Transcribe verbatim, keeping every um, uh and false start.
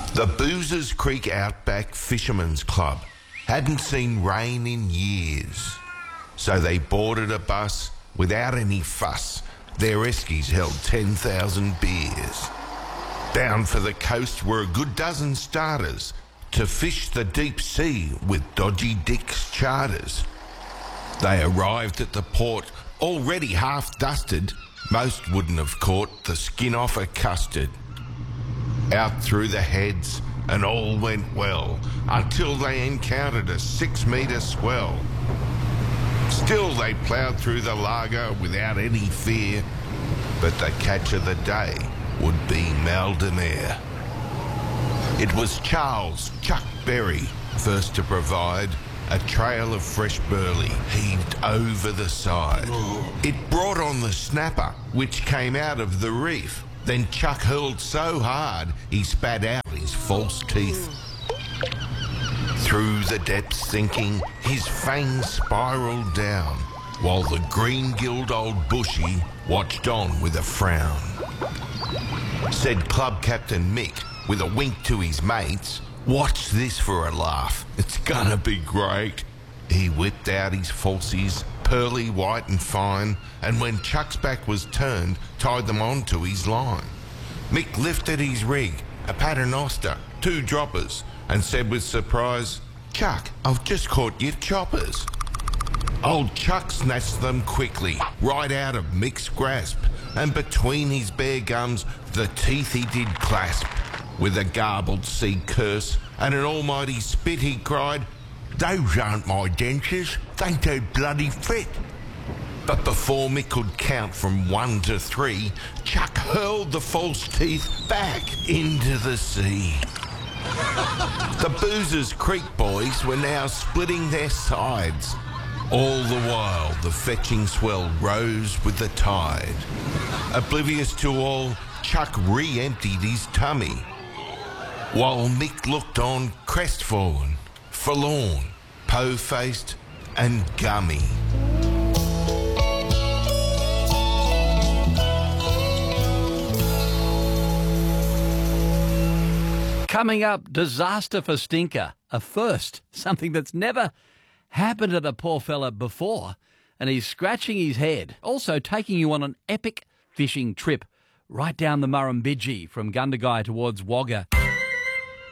The Boozers Creek Outback Fishermen's Club hadn't seen rain in years, so they boarded a bus without any fuss. Their eskies held ten thousand beers. Bound for the coast were a good dozen starters to fish the deep sea with Dodgy Dick's charters. They arrived at the port already half dusted. Most wouldn't have caught the skin off a custard. Out through the heads and all went well until they encountered a six-metre swell. Still they ploughed through the lager without any fear, but the catch of the day would be Maldonare. It was Charles Chuck Berry first to provide a trail of fresh burley heaved over the side. It brought on the snapper, which came out of the reef. Then Chuck hurled so hard he spat out his false teeth. Through the depths sinking, his fangs spiralled down, while the green-gilled old bushy watched on with a frown. Said Club Captain Mick, with a wink to his mates, "Watch this for a laugh, it's gonna be great." He whipped out his falsies, pearly white and fine, and when Chuck's back was turned, tied them onto his line. Mick lifted his rig, a paternoster, two droppers, and said with surprise, "Chuck, I've just caught your choppers." Old Chuck snatched them quickly, right out of Mick's grasp, and between his bare gums the teeth he did clasp. With a garbled sea curse and an almighty spit he cried, "Those aren't my dentures, they do bloody fit." But before Mick could count from one to three, Chuck hurled the false teeth back into the sea. The Boozers Creek boys were now splitting their sides. All the while the fetching swell rose with the tide. Oblivious to all, Chuck re-emptied his tummy, while Mick looked on crestfallen, forlorn, po-faced and gummy. Coming up, disaster for Stinker. A first, something that's never happened to the poor fella before. And he's scratching his head. Also taking you on an epic fishing trip right down the Murrumbidgee from Gundagai towards Wagga.